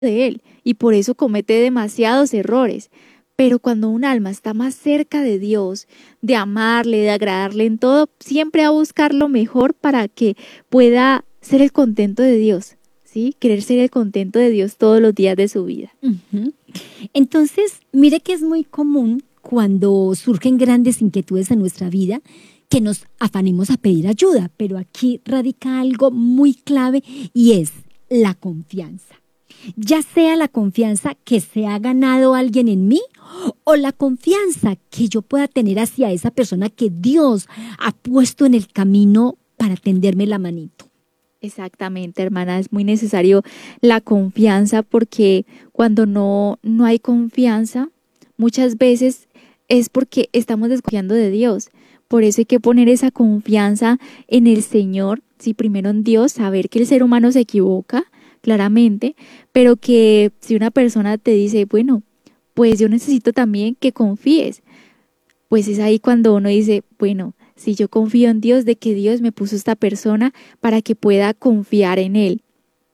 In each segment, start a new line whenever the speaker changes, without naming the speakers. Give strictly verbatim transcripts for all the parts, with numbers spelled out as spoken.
de Él y por eso comete demasiados errores. Pero cuando un alma está más cerca de Dios, de amarle, de agradarle en todo, siempre va a buscar lo mejor para que pueda ser el contento de Dios, ¿sí? Querer ser el contento de Dios todos los días de su vida.
Uh-huh. Entonces, mire que es muy común cuando surgen grandes inquietudes en nuestra vida que nos afanemos a pedir ayuda, pero aquí radica algo muy clave y es la confianza. Ya sea la confianza que se ha ganado alguien en mí o la confianza que yo pueda tener hacia esa persona que Dios ha puesto en el camino para tenderme la manito.
Exactamente, hermana, es muy necesario la confianza porque cuando no, no hay confianza, muchas veces es porque estamos desconfiando de Dios. Por eso hay que poner esa confianza en el Señor, sí, primero en Dios, saber que el ser humano se equivoca, claramente, pero que si una persona te dice, bueno, pues yo necesito también que confíes, pues es ahí cuando uno dice, bueno, si yo confío en Dios, de que Dios me puso esta persona para que pueda confiar en Él.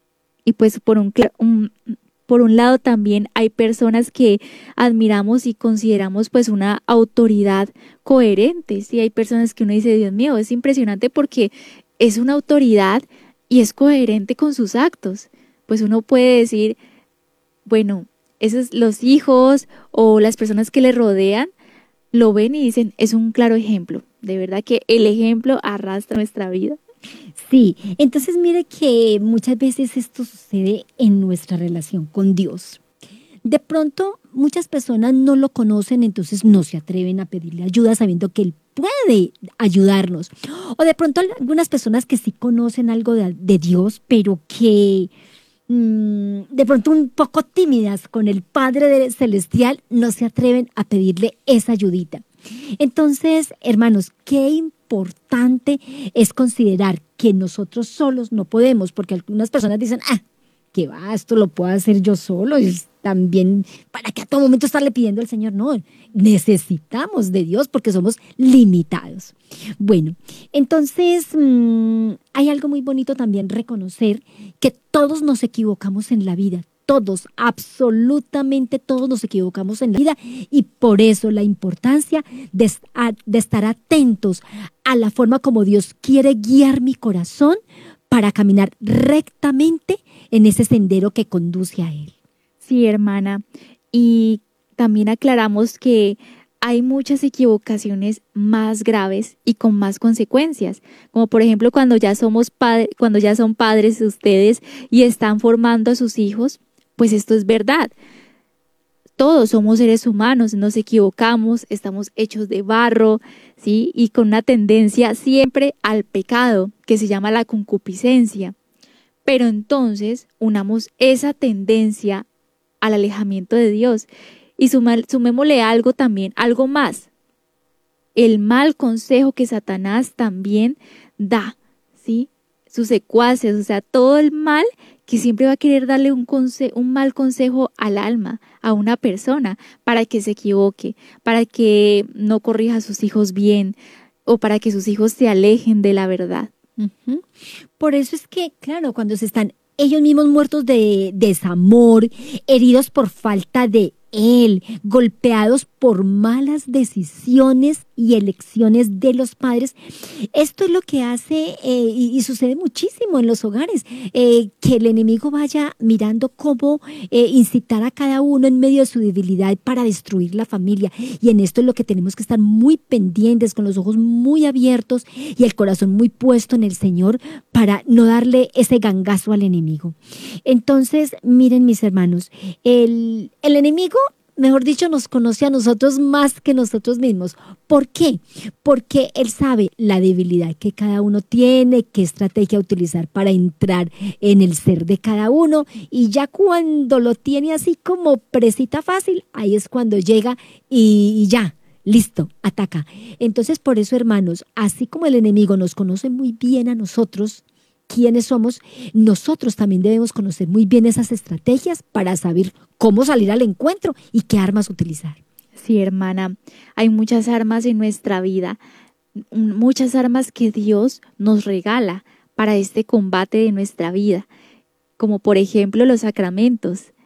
Y pues por un, un, por un lado también hay personas que admiramos y consideramos pues una autoridad coherente, sí, hay personas que uno dice, Dios mío, es impresionante porque es una autoridad y es coherente con sus actos. Pues uno puede decir, bueno, esos los hijos o las personas que le rodean lo ven y dicen, es un claro ejemplo. De verdad que el ejemplo arrastra nuestra vida.
Sí, entonces mire que muchas veces esto sucede en nuestra relación con Dios. De pronto muchas personas no lo conocen, entonces no se atreven a pedirle ayuda sabiendo que Él puede ayudarnos. O de pronto algunas personas que sí conocen algo de, de Dios, pero que mmm, de pronto un poco tímidas con el Padre Celestial, no se atreven a pedirle esa ayudita. Entonces, hermanos, qué importante es considerar que nosotros solos no podemos, porque algunas personas dicen, ah, ¿qué va? Esto lo puedo hacer yo solo. Y también, ¿para qué a todo momento estarle pidiendo al Señor? No, necesitamos de Dios porque somos limitados. Bueno, entonces mmm, hay algo muy bonito también reconocer que todos nos equivocamos en la vida. Todos, absolutamente todos nos equivocamos en la vida y por eso la importancia de, de estar atentos a la forma como Dios quiere guiar mi corazón para caminar rectamente en ese sendero que conduce a Él.
Sí, hermana, y también aclaramos que hay muchas equivocaciones más graves y con más consecuencias, como por ejemplo cuando ya somos padres, cuando ya son padres ustedes y están formando a sus hijos. Pues esto es verdad. Todos somos seres humanos, nos equivocamos, estamos hechos de barro, ¿sí? Y con una tendencia siempre al pecado, que se llama la concupiscencia. Pero entonces unamos esa tendencia al alejamiento de Dios y sumémosle algo también, algo más. El mal consejo que Satanás también da, ¿sí? Sus secuaces, o sea, todo el mal que siempre va a querer darle un, conse- un mal consejo al alma, a una persona, para que se equivoque, para que no corrija a sus hijos bien o para que sus hijos se alejen de la verdad.
Uh-huh. Por eso es que, claro, cuando se están ellos mismos muertos de desamor, heridos por falta de Él, golpeados por malas decisiones y elecciones de los padres. Esto es lo que hace eh, y, y sucede muchísimo en los hogares, eh, que el enemigo vaya mirando cómo eh, incitar a cada uno en medio de su debilidad para destruir la familia. Y en esto es lo que tenemos que estar muy pendientes, con los ojos muy abiertos y el corazón muy puesto en el Señor para no darle ese gangazo al enemigo. Entonces, miren mis hermanos, el, el enemigo, mejor dicho, nos conoce a nosotros más que nosotros mismos. ¿Por qué? Porque él sabe la debilidad que cada uno tiene, qué estrategia utilizar para entrar en el ser de cada uno, y ya cuando lo tiene así como presita fácil, ahí es cuando llega y, y ya, listo, ataca. Entonces, por eso, hermanos, así como el enemigo nos conoce muy bien a nosotros, quiénes somos, nosotros también debemos conocer muy bien esas estrategias para saber cómo salir al encuentro y qué armas utilizar.
Sí, hermana, hay muchas armas en nuestra vida, muchas armas que Dios nos regala para este combate de nuestra vida. como por ejemplo los sacramentos.